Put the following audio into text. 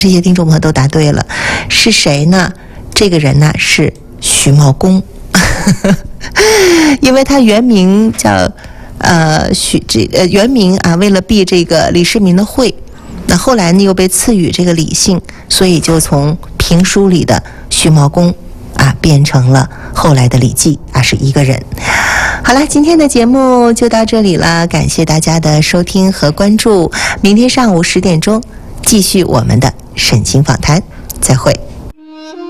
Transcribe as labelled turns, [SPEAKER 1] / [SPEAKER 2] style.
[SPEAKER 1] 这些听众朋友都答对了，是谁呢？这个人呢是徐茂公，因为他原名叫原名啊，为了避这个李世民的讳，那后来呢又被赐予这个李姓，所以就从评书里的徐茂公啊变成了后来的李绩啊，是一个人。好了，今天的节目就到这里了，感谢大家的收听和关注，明天上午10点钟继续我们的沈星访谈，再会。